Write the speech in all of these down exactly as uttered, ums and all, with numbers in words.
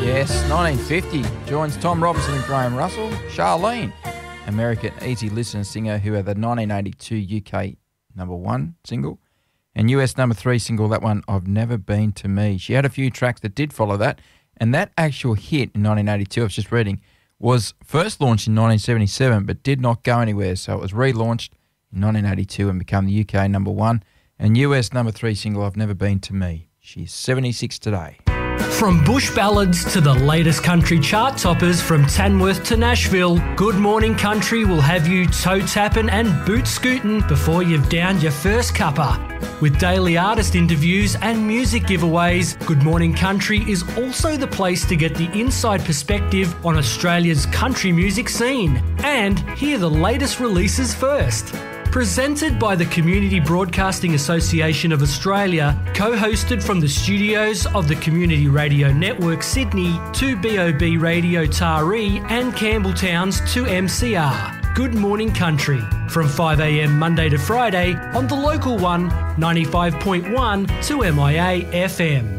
Yes, nineteen fifty joins Tom Robinson and Graham Russell, Charlene, American easy listener singer who had the nineteen eighty-two U K number one single and U S number three single, that one, I've Never Been to Me. She had a few tracks that did follow that, and that actual hit in nineteen eighty-two, I was just reading, was first launched in nineteen seventy-seven but did not go anywhere, so it was relaunched in nineteen eighty-two and became the U K number one and U S number three single, I've Never Been to Me. She's seventy-six today. From bush ballads to the latest country chart toppers, from Tamworth to Nashville, Good Morning Country will have you toe tapping and boot scooting before you've downed your first cuppa. With daily artist interviews and music giveaways, Good Morning Country is also the place to get the inside perspective on Australia's country music scene and hear the latest releases first. Presented by the Community Broadcasting Association of Australia, co-hosted from the studios of the Community Radio Network Sydney, two B O B Radio Taree and Campbelltown's two M C R. Good Morning Country, from five a m Monday to Friday on the local one, ninety-five point one two M I A F M.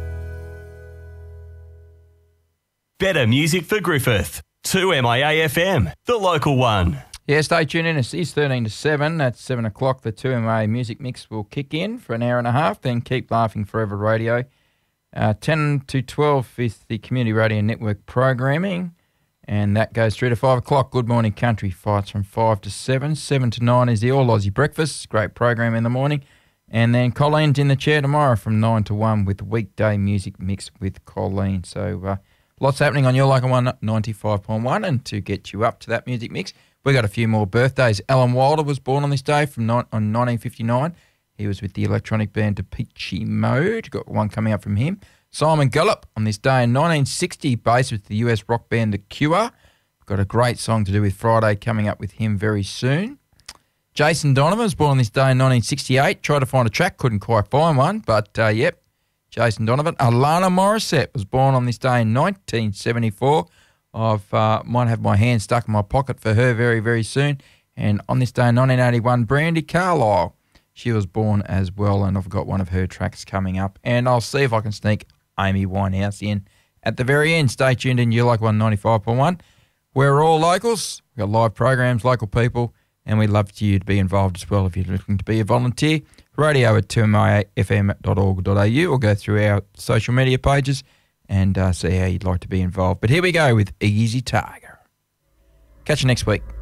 Better music for Griffith. two M I A F M, the local one. Yeah, stay tuned in. It is thirteen to seven. At seven o'clock, the two M A Music Mix will kick in for an hour and a half, then Keep Laughing Forever Radio. Uh, ten to twelve is the Community Radio Network programming, and that goes through to five o'clock. Good Morning Country fights from five to seven. seven to nine is the All Aussie Breakfast. Great program in the morning. And then Colleen's in the chair tomorrow from nine to one with the Weekday Music Mix with Colleen. So uh, lots happening on your local one, ninety-five point one, and to get you up to that music mix, we got a few more birthdays. Alan Wilder was born on this day from ni- on nineteen fifty-nine. He was with the electronic band Depeche Mode. Got one coming up from him. Simon Gallup on this day in nineteen sixty, based with the U S rock band The Cure. Got a great song to do with Friday coming up with him very soon. Jason Donovan was born on this day in nineteen sixty-eight. Tried to find a track, couldn't quite find one, but uh, yep, Jason Donovan. Alana Morissette was born on this day in nineteen seventy-four. I uh, might have my hand stuck in my pocket for her very, very soon. And on this day in nineteen eighty-one, Brandy Carlisle, she was born as well, and I've got one of her tracks coming up. And I'll see if I can sneak Amy Winehouse in at the very end. Stay tuned in. You like one ninety-five point one. We're all locals. We've got live programs, local people, and we'd love for you to be involved as well if you're looking to be a volunteer. Radio at two m i a f m dot org dot a u or go through our social media pages and uh, see how you'd like to be involved. But here we go with Easy Tiger. Catch you next week.